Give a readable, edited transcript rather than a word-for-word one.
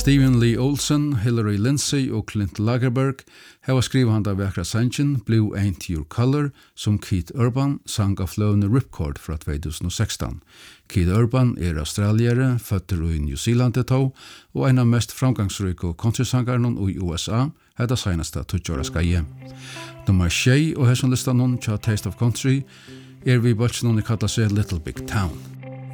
Stephen Lee Olsen, Hillary Lindsey og Clint Lagerberg har skrivet han da vekra sangen Blue Ain't Your Color som Keith Urban sang av fløvende Ripcord fra 2016. Keith Urban australiere, føtter i New Zealand og en av mest framgangsrike countrysangarna i USA er det seneste 20 skaje. Nummer 6 og hesson listan tja Taste of Country vi bøltsnån i kalla seg Little Big Town.